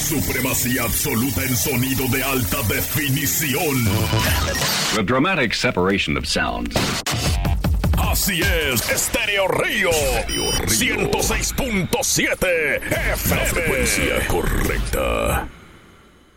Supremacía absoluta en sonido de alta definición. The dramatic separation of sounds. Así es, Estéreo Río. 106.7 FM. La frecuencia correcta.